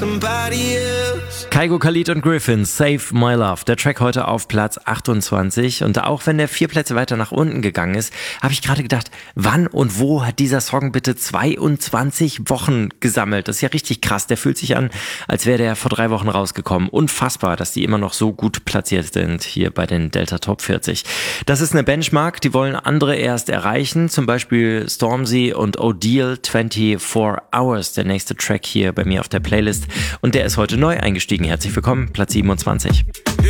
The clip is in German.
Kygo, Khalid und Griffin, Save My Love. Der Track heute auf Platz 28. Und auch wenn der 4 Plätze weiter nach unten gegangen ist, habe ich gerade gedacht, wann und wo hat dieser Song bitte 22 Wochen gesammelt? Das ist ja richtig krass. Der fühlt sich an, als wäre der vor 3 Wochen rausgekommen. Unfassbar, dass die immer noch so gut platziert sind hier bei den Delta Top 40. Das ist eine Benchmark, die wollen andere erst erreichen. Zum Beispiel Stormzy und Odile, 24 Hours. Der nächste Track hier bei mir auf der Playlist. Und der ist heute neu eingestiegen. Herzlich willkommen, Platz 27.